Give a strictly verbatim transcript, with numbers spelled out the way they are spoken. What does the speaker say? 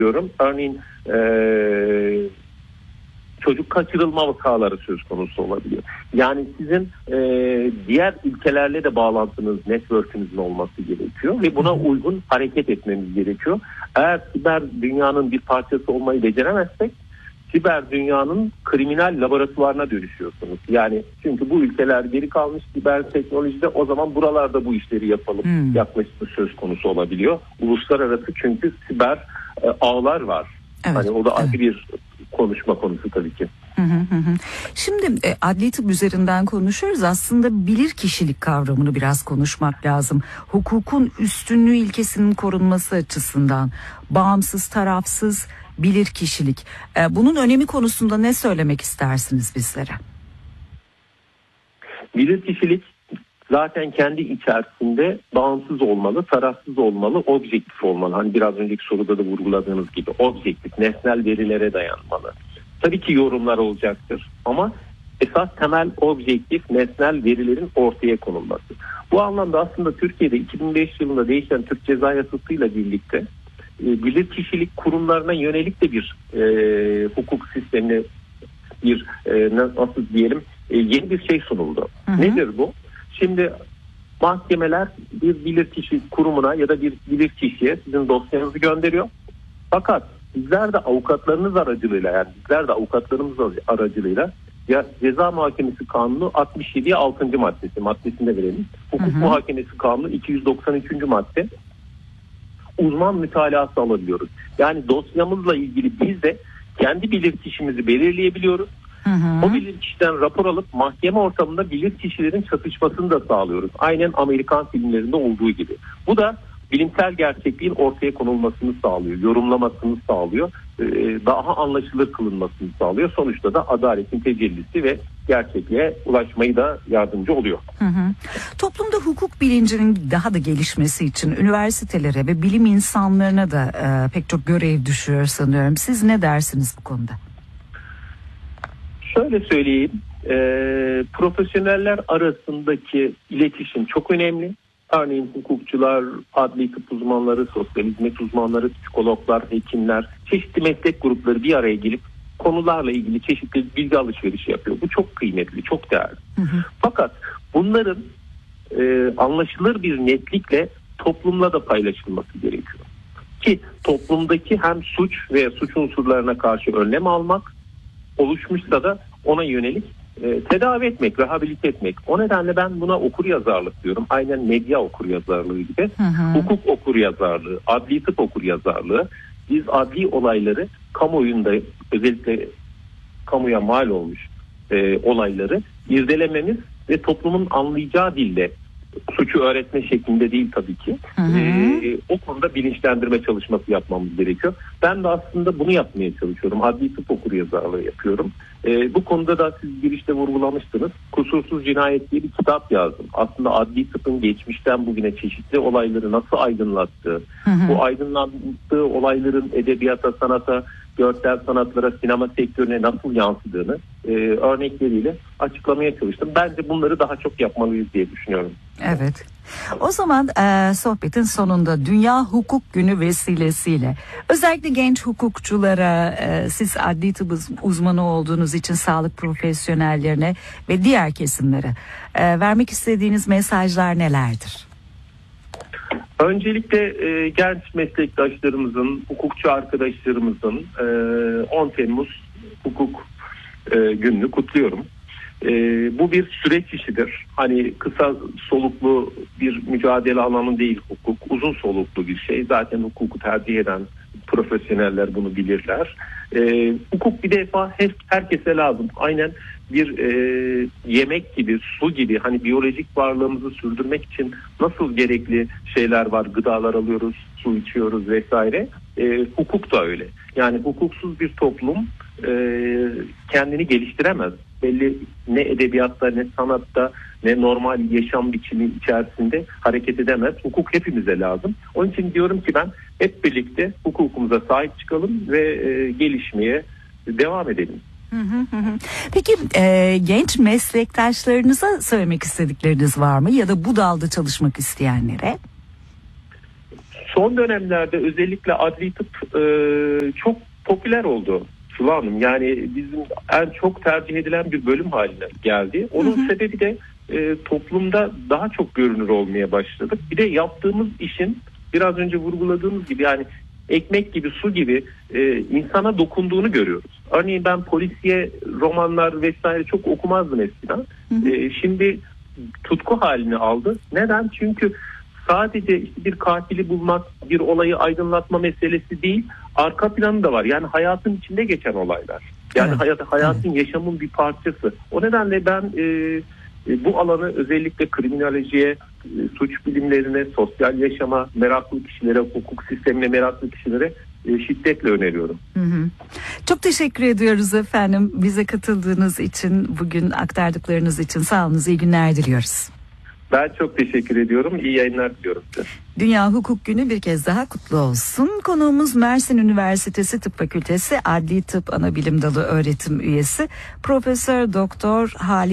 diyorum. Örneğin ee, çocuk kaçırılma vakaları söz konusu olabiliyor. Yani sizin e, diğer ülkelerle de bağlantınız, network'ünüzün olması gerekiyor ve buna uygun hareket etmemiz gerekiyor. Eğer siber dünyanın bir parçası olmayı beceremezsek, siber dünyanın kriminal laboratuvarına dönüşüyorsunuz. Yani çünkü bu ülkeler geri kalmış siber teknolojide, o zaman buralarda bu işleri yapalım hmm. yaklaşımı söz konusu olabiliyor. Uluslararası çünkü siber e, ağlar var. Evet, hani o da ayrı evet. bir konuşma konusu tabii ki. Hı hı hı. Şimdi e, adli tıp üzerinden konuşuyoruz. Aslında bilir kişilik kavramını biraz konuşmak lazım. Hukukun üstünlüğü ilkesinin korunması açısından bağımsız, tarafsız bilir kişilik. E, bunun önemi konusunda ne söylemek istersiniz bizlere? Bilir kişilik zaten kendi içerisinde bağımsız olmalı, tarafsız olmalı, objektif olmalı. Hani biraz önceki soruda da vurguladığınız gibi objektif, nesnel verilere dayanmalı. Tabii ki yorumlar olacaktır ama esas temel objektif, nesnel verilerin ortaya konulması. Bu anlamda aslında Türkiye'de iki bin beş yılında değişen Türk Ceza Yasası'yla birlikte e, bilirkişilik kurumlarına yönelik de bir e, hukuk sistemine bir e, nasıl diyelim e, yeni bir şey sunuldu. Hı hı. Nedir bu? Şimdi mahkemeler bir bilirkişi kurumuna ya da bir bilirkişiye sizin dosyanızı gönderiyor. Fakat bizler de avukatlarınız aracılığıyla, yani bizler de avukatlarımız aracılığıyla ya Ceza Muhakemesi Kanunu altmış yedi altıncı maddesi maddesinde verelim. Hukuk hı hı. Muhakemesi Kanunu iki yüz doksan üçüncü madde uzman mütalaası alabiliyoruz. Yani dosyamızla ilgili biz de kendi bilirkişimizi belirleyebiliyoruz. Hı hı. O bilirkişiden rapor alıp mahkeme ortamında bilirkişilerin çatışmasını da sağlıyoruz. Aynen Amerikan filmlerinde olduğu gibi. Bu da bilimsel gerçekliğin ortaya konulmasını sağlıyor, yorumlamasını sağlıyor, daha anlaşılır kılınmasını sağlıyor. Sonuçta da adaletin tecellisi ve gerçekliğe ulaşmayı da yardımcı oluyor. Hı hı. Toplumda hukuk bilincinin daha da gelişmesi için üniversitelere ve bilim insanlarına da e, pek çok görev düşüyor sanıyorum. Siz ne dersiniz bu konuda? Şöyle söyleyeyim, e, profesyoneller arasındaki iletişim çok önemli. Örneğin hukukçular, adli tıp uzmanları, sosyal hizmet uzmanları, psikologlar, hekimler, çeşitli meslek grupları bir araya gelip konularla ilgili çeşitli bilgi alışverişi yapıyor. Bu çok kıymetli, çok değerli. Hı hı. Fakat bunların e, anlaşılır bir netlikle toplumla da paylaşılması gerekiyor. Ki toplumdaki hem suç ve suç unsurlarına karşı önlem almak, oluşmuşsa da ona yönelik e, tedavi etmek, rehabilite etmek. O nedenle ben buna okuryazarlık diyorum. Aynen medya okuryazarlığı gibi. Hı hı. Hukuk okuryazarlığı, adli tıp okuryazarlığı. Biz adli olayları kamuoyunda, özellikle kamuya mal olmuş e, olayları irdelememiz ve toplumun anlayacağı dille, suçu öğretme şeklinde değil tabii ki. Hı hı. Ee, o konuda bilinçlendirme çalışması yapmamız gerekiyor. Ben de aslında bunu yapmaya çalışıyorum. Adli tıp okuryazarlığı yapıyorum. Ee, bu konuda da siz girişte vurgulamıştınız. Kusursuz Cinayet diye bir kitap yazdım. Aslında adli tıpın geçmişten bugüne çeşitli olayları nasıl aydınlattığı, hı hı. bu aydınlattığı olayların edebiyata, sanata, görsel sanatlara, sinema sektörüne nasıl yansıdığını e, örnekleriyle açıklamaya çalıştım. Bence bunları daha çok yapmalıyız diye düşünüyorum. Evet. O zaman e, sohbetin sonunda Dünya Hukuk Günü vesilesiyle özellikle genç hukukçulara, e, siz adli tıp uzmanı olduğunuz için sağlık profesyonellerine ve diğer kesimlere e, vermek istediğiniz mesajlar nelerdir? Öncelikle e, genç meslektaşlarımızın, hukukçu arkadaşlarımızın e, on Temmuz hukuk e, gününü kutluyorum. E, bu bir süreç işidir. Hani kısa soluklu bir mücadele alanı değil hukuk, uzun soluklu bir şey. Zaten hukuku tercih eden profesyoneller bunu bilirler. E, hukuk bir defa her, herkese lazım. Aynen bir e, yemek gibi, su gibi, hani biyolojik varlığımızı sürdürmek için nasıl gerekli şeyler var, gıdalar alıyoruz, su içiyoruz vesaire. E, hukuk da öyle. Yani hukuksuz bir toplum e, kendini geliştiremez. Belli ne edebiyatta, ne sanatta, ne normal yaşam biçimi içerisinde hareket edemez. Hukuk hepimize lazım. Onun için diyorum ki ben hep birlikte hukukumuza sahip çıkalım ve e, gelişmeye devam edelim. Peki e, genç meslektaşlarınıza söylemek istedikleriniz var mı ya da bu dalda çalışmak isteyenlere? son dönemlerde özellikle adli tıp e, çok popüler oldu Sıla Hanım. Yani bizim en çok tercih edilen bir bölüm haline geldi. Onun hı hı. sebebi de e, toplumda daha çok görünür olmaya başladık. Bir de yaptığımız işin biraz önce vurguladığımız gibi yani ekmek gibi, su gibi e, insana dokunduğunu görüyoruz. Örneğin ben polisiye romanlar vesaire çok okumazdım eskiden. Hı hı. E, şimdi tutku halini aldı. Neden? Çünkü sadece işte bir katili bulmak, bir olayı aydınlatma meselesi değil, arka planı da var. Yani hayatın içinde geçen olaylar. Yani evet. hayat, hayatın, evet. yaşamın bir parçası. O nedenle ben e, e, bu alanı özellikle kriminolojiye, e, suç bilimlerine, sosyal yaşama meraklı kişilere, hukuk sistemine meraklı kişilere e, şiddetle öneriyorum. Hı hı. Çok teşekkür ediyoruz efendim. Bize katıldığınız için, bugün aktardıklarınız için sağ olun, iyi günler diliyoruz. Ben çok teşekkür ediyorum. İyi yayınlar diliyorum size. Dünya Hukuk Günü bir kez daha kutlu olsun. Konuğumuz Mersin Üniversitesi Tıp Fakültesi Adli Tıp Anabilim Dalı öğretim üyesi Profesör Doktor Halit